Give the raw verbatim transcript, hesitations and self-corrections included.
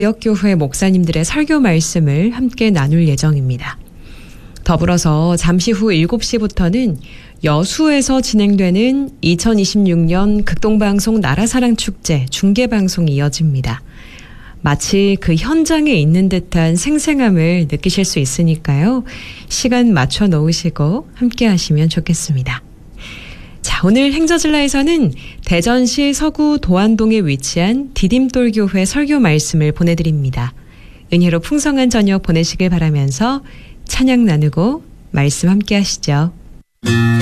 지역교회 목사님들의 설교 말씀을 함께 나눌 예정입니다. 더불어서 잠시 후 일곱 시부터는 여수에서 진행되는 이천이십육 년 극동방송 나라사랑축제 중계방송이 이어집니다. 마치 그 현장에 있는 듯한 생생함을 느끼실 수 있으니까요. 시간 맞춰 놓으시고 함께 하시면 좋겠습니다. 자, 오늘 행저질라에서는 대전시 서구 도안동에 위치한 디딤돌교회 설교 말씀을 보내드립니다. 은혜로 풍성한 저녁 보내시길 바라면서 찬양 나누고 말씀 함께 하시죠.